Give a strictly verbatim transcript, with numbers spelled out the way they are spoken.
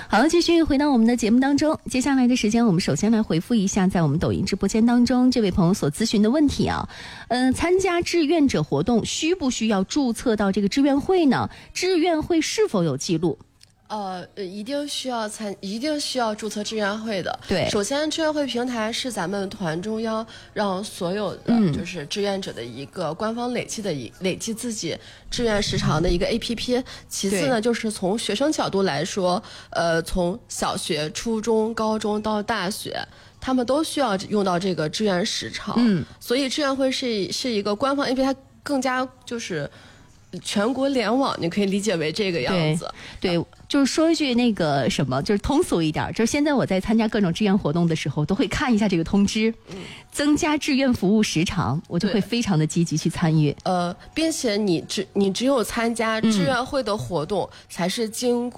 好，继续回到我们的节目当中。接下来的时间，我们首先来回复一下在我们抖音直播间当中这位朋友所咨询的问题啊。嗯、呃，参加志愿者活动需不需要注册到这个志愿会呢？志愿会是否有记录？ 呃，一定需要参，一定需要注册志愿会的。 对， 首先，志愿会平台是咱们团中央让所有的就是志愿者的一个官方累计的一、嗯、累计自己志愿时长的一个 A P P。其次呢，就是从学生角度来说，呃，从小学、初中、高中到大学，他们都需要用到这个志愿时长。嗯，所以志愿会是是一个官方 A P P， 它更加就是全国联网，你可以理解为这个样子。 对。对，就是说一句那个什么，就是通俗一点，就是现在我在参加各种志愿活动的时候，都会看一下这个通知，嗯、增加志愿服务时长，我就会非常的积极去参与。 呃，并且你只你只有参加志愿会的活动，嗯、才是经